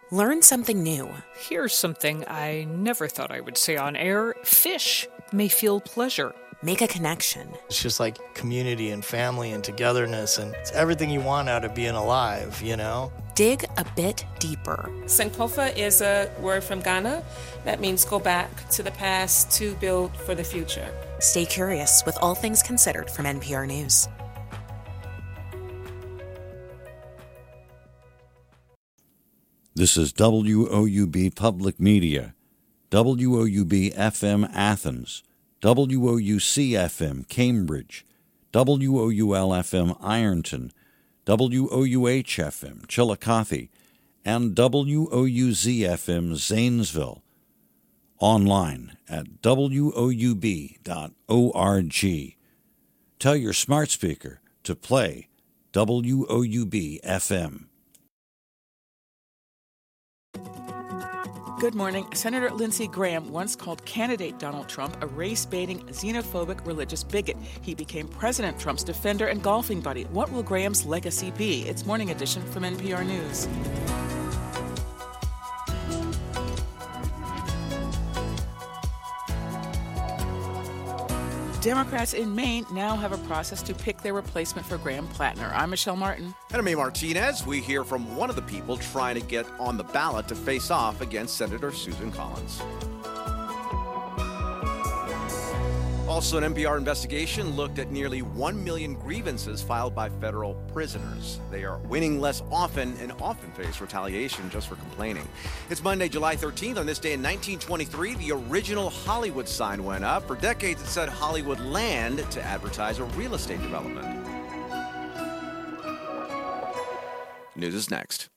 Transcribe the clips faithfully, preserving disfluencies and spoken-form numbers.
Learn something new. Here's something I never thought I would say on air. Fish may feel pleasure. Make a connection. It's just like community and family and togetherness, and it's everything you want out of being alive, you know? Dig a bit deeper. Sankofa is a word from Ghana that means go back to the past to build for the future. Stay curious with All Things Considered from N P R News. This is W O U B Public Media, W O U B F M Athens, W O U C F M Cambridge, W O U L F M Ironton, W O U H F M Chillicothe, and W O U Z F M Zanesville. Online at W O U B dot org. Tell your smart speaker to play W O U B F M. Good morning. Senator Lindsey Graham once called candidate Donald Trump a race-baiting, xenophobic religious bigot. He became President Trump's defender and golfing buddy. What will Graham's legacy be? It's Morning Edition from N P R News. Democrats in Maine now have a process to pick their replacement for Graham Plattner. I'm Michelle Martin. And I'm A. Martinez. We hear from one of the people trying to get on the ballot to face off against Senator Susan Collins. Also, an N P R investigation looked at nearly one million grievances filed by federal prisoners. They are winning less often and often face retaliation just for complaining. It's Monday, July thirteenth. On this day in nineteen twenty-three, the original Hollywood sign went up. For decades, it said Hollywood Land to advertise a real estate development. News is next.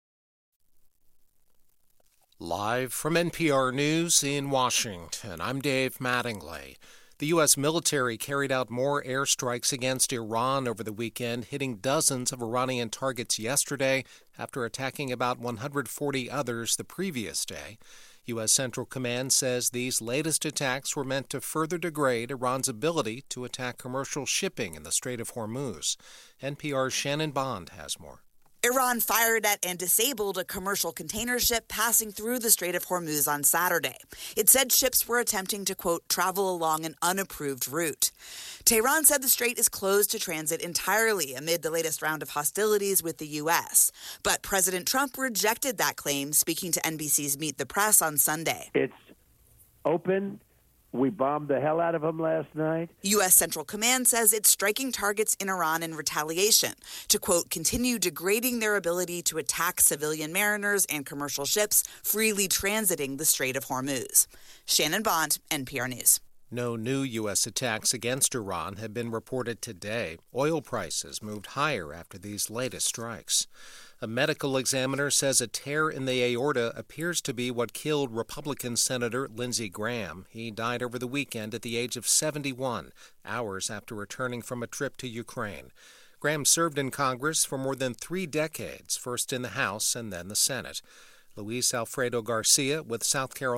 Live from N P R News in Washington, I'm Dave Mattingly. The U S military carried out more airstrikes against Iran over the weekend, hitting dozens of Iranian targets yesterday after attacking about one hundred forty others the previous day. U S Central Command says these latest attacks were meant to further degrade Iran's ability to attack commercial shipping in the Strait of Hormuz. N P R's Shannon Bond has more. Iran fired at and disabled a commercial container ship passing through the Strait of Hormuz on Saturday. It said ships were attempting to, quote, travel along an unapproved route. Tehran said the strait is closed to transit entirely amid the latest round of hostilities with the U S. But President Trump rejected that claim, speaking to N B C's Meet the Press on Sunday. It's open. We bombed the hell out of them last night. U S. Central Command says it's striking targets in Iran in retaliation to, quote, continue degrading their ability to attack civilian mariners and commercial ships freely transiting the Strait of Hormuz. Shannon Bond, N P R News. No new U S attacks against Iran have been reported today. Oil prices moved higher after these latest strikes. A medical examiner says a tear in the aorta appears to be what killed Republican Senator Lindsey Graham. He died over the weekend at the age of seventy-one, hours after returning from a trip to Ukraine. Graham served in Congress for more than three decades, first in the House and then the Senate. Luis Alfredo Garcia with South Carolina.